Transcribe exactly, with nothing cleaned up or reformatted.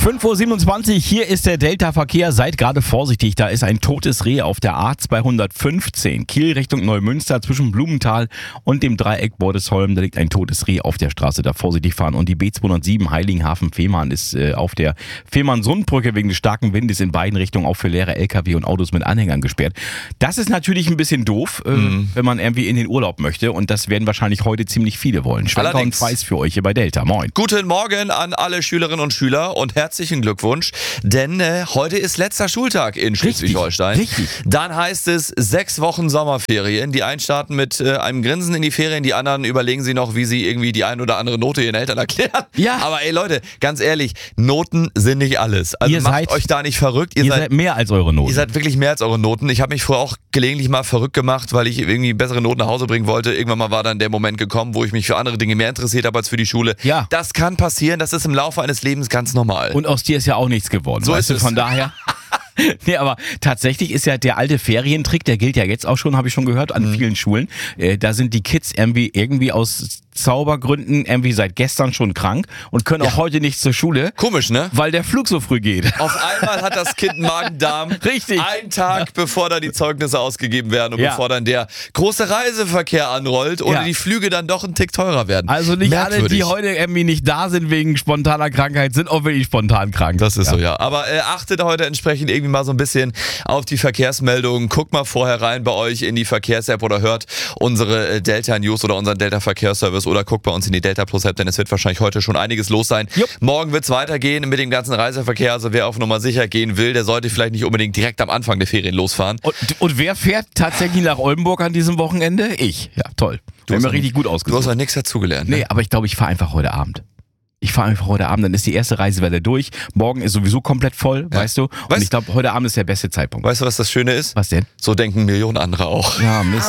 fünf Uhr siebenundzwanzig, hier ist der Delta-Verkehr. Seid gerade vorsichtig, da ist ein totes Reh auf der A zweihundertfünfzehn. Kiel Richtung Neumünster zwischen Blumenthal und dem Dreieck Bordesholm. Da liegt ein totes Reh auf der Straße, da vorsichtig fahren. Und die B zweihundertsieben Heiligenhafen-Fehmarn ist äh, auf der Fehmarn-Sundbrücke wegen des starken Windes in beiden Richtungen auch für leere L K W und Autos mit Anhängern gesperrt. Das ist natürlich ein bisschen doof, äh, mhm. wenn man irgendwie in den Urlaub möchte. Und das werden wahrscheinlich heute ziemlich viele wollen. Schwenker und Preis für euch hier bei Delta. Moin. Guten Morgen an alle Schülerinnen und Schüler und herzlichen Glückwunsch, denn äh, heute ist letzter Schultag in Schleswig-Holstein. Richtig, richtig. Dann heißt es sechs Wochen Sommerferien. Die einen starten mit äh, einem Grinsen in die Ferien, die anderen überlegen sie noch, wie sie irgendwie die ein oder andere Note ihren Eltern erklären. Ja. Aber ey Leute, ganz ehrlich, Noten sind nicht alles. Also ihr macht seid, euch da nicht verrückt. Ihr, ihr seid, seid mehr als eure Noten. Ihr seid wirklich mehr als eure Noten. Ich habe mich vorher auch gelegentlich mal verrückt gemacht, weil ich irgendwie bessere Noten nach Hause bringen wollte. Irgendwann mal war dann der Moment gekommen, wo ich mich für andere Dinge mehr interessiert habe als für die Schule. Ja. Das kann passieren, das ist im Laufe eines Lebens ganz normal. Und aus dir ist ja auch nichts geworden. So weißt ist du, es. von daher. Nee, aber tatsächlich ist ja der alte Ferientrick, der gilt ja jetzt auch schon, habe ich schon gehört, an mhm. vielen Schulen. Äh, da sind die Kids irgendwie, irgendwie aus Zaubergründen irgendwie seit gestern schon krank und können ja. auch heute nicht zur Schule. Komisch, ne? Weil der Flug so früh geht. Auf einmal hat das Kind Magen-Darm. Richtig. Einen Tag, bevor da die Zeugnisse ausgegeben werden und ja. bevor dann der große Reiseverkehr anrollt oder ja. die Flüge dann doch einen Tick teurer werden. Also nicht alle, die heute irgendwie nicht da sind wegen spontaner Krankheit, sind auch wirklich spontan krank. Das ist ja. so, ja. Aber äh, achtet heute entsprechend irgendwie mal so ein bisschen auf die Verkehrsmeldungen. Guckt mal vorher rein bei euch in die Verkehrs-App oder hört unsere äh, Delta-News oder unseren Delta-Verkehrsservice oder guckt bei uns in die Delta Plus App, denn es wird wahrscheinlich heute schon einiges los sein. Jupp. Morgen wird es weitergehen mit dem ganzen Reiseverkehr. Also wer auf Nummer sicher gehen will, der sollte vielleicht nicht unbedingt direkt am Anfang der Ferien losfahren. Und, und wer fährt tatsächlich nach Oldenburg an diesem Wochenende? Ich. Ja, toll. Du hast mir richtig gut ausgesucht. Du hast ja nichts dazugelernt. Ne? Nee, aber ich glaube, ich fahre einfach heute Abend. Ich fahre einfach heute Abend, dann ist die erste Reisewelle durch. Morgen ist sowieso komplett voll, ja. weißt du? Und weißt, ich glaube, heute Abend ist der beste Zeitpunkt. Weißt du, was das Schöne ist? Was denn? So denken Millionen andere auch. Ja, Mist.